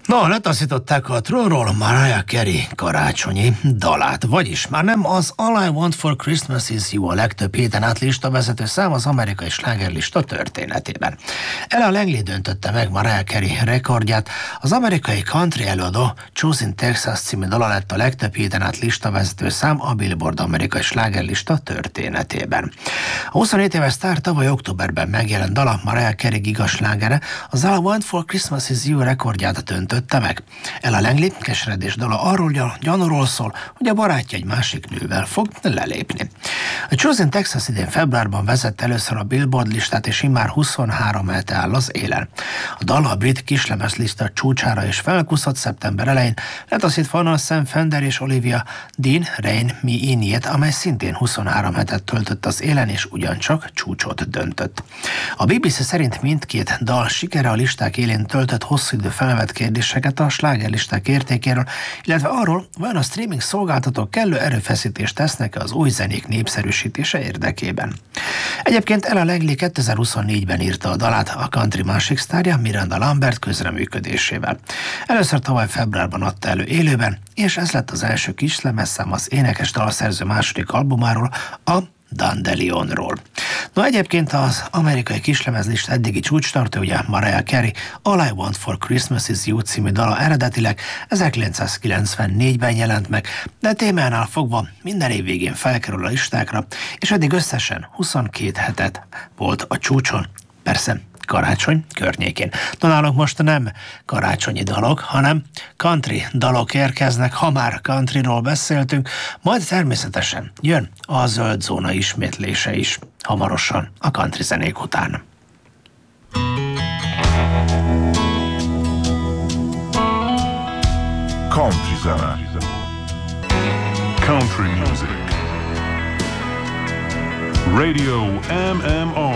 No, letaszították a trónról Mariah Carey karácsonyi dalát, vagyis már nem az All I Want for Christmas Is You a legtöbb héten át listavezető szám az amerikai slágerlista történetében. Ella Langley döntötte meg Mariah Carey rekordját, az amerikai country előadó Choose in Texas című dala lett a legtöbb héten át listavezető szám a Billboard amerikai slágerlista történetében. A 27 éves sztár tavaly októberben megjelent dala Mariah Carey gigaslágere, az All I Want for Christmas Is You rekordját döntötte meg. Ella Langley keseredés dala arról gyanúról szól, hogy a barátja egy másik nővel fog lelépni. A Choose in Texas idén februárban vezette először a Billboard listát, és immár 23 hete áll az élen. A dal a brit kislemezlista csúcsára is felkuszott szeptember elején, letaszítva a Sam Fender és Olivia Dean Rain Me In-jét, amely szintén 23 hetet töltött az élen, és ugyancsak csúcsot döntött. A BBC szerint mindkét dal sikere a listák élén töltött hosszú idő felvett kérdéseket a slágerlisták értékéről, illetve arról, vajon a streaming szolgáltatók kellő erőfeszítést tesznek az új zenék népszerűsítése érdekében. Egyébként Ella Langley 2024-ben írta a dalát a country másik sztárja Miranda Lambert közreműködésével. Először tavaly februárban adta elő élőben, és ez lett az első kislemezszám az énekes dalszerző második albumáról, a Dandelion-ról. No, egyébként az amerikai kislemezlista eddigi csúcstartója Mariah Carey All I Want for Christmas Is You című dala eredetileg 1994-ben jelent meg, de témánál fogva minden év végén felkerül a listákra, és eddig összesen 22 hetet volt a csúcson. Persze, karácsony környékén. No, nálunk most nem karácsonyi dalok, hanem country dalok érkeznek, ha már countryról beszéltünk, majd természetesen jön a zöld zóna ismétlése is hamarosan a country zenék után. Country zene. Country music. Radio MMR